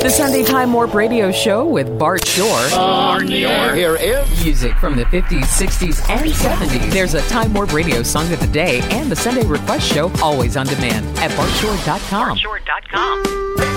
The Sunday Time Warp Radio Show with Bart Shore. Here is Music from the 50s, 60s, and 70s. There's a Time Warp Radio Song of the Day and the Sunday Request Show always on demand at bartshore.com.